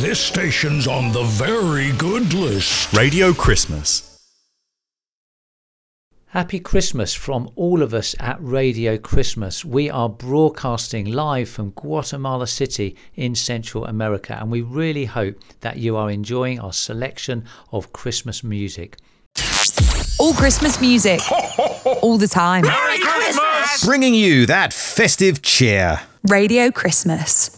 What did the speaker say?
This station's on the very good list. Radio Christmas. Happy Christmas from all of us at Radio Christmas. We are broadcasting live from Guatemala City in Central America, and we really hope that you are enjoying our selection of Christmas music. All Christmas music, all the time. Merry Christmas! Bringing you that festive cheer. Radio Christmas.